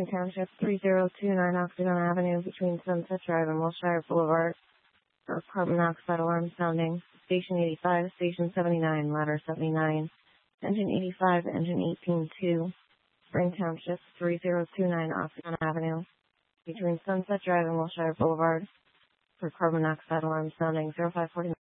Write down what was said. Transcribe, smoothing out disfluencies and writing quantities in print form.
Spring Township, 3029 Octagon Avenue between Sunset Drive and Wilshire Boulevard for carbon monoxide alarm sounding. Station 85, Station 79, Ladder 79, Engine 85, Engine 18-2, Spring Township, 3029 Octagon Avenue between Sunset Drive and Wilshire Boulevard for carbon monoxide alarm sounding. 0549.